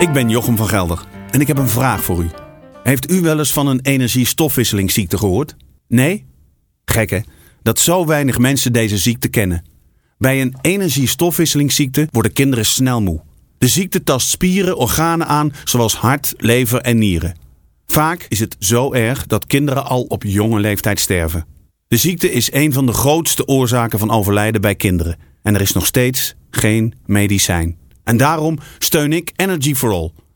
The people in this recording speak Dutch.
Ik ben Jochem van Gelder en ik heb een vraag voor u. Heeft u wel eens van een energiestofwisselingsziekte gehoord? Nee? Gek hè, dat zo weinig mensen deze ziekte kennen. Bij een energiestofwisselingsziekte worden kinderen snel moe. De ziekte tast spieren, organen aan, zoals hart, lever en nieren. Vaak is het zo erg dat kinderen al op jonge leeftijd sterven. De ziekte is een van de grootste oorzaken van overlijden bij kinderen. En er is nog steeds geen medicijn. En daarom steun ik Energy for All.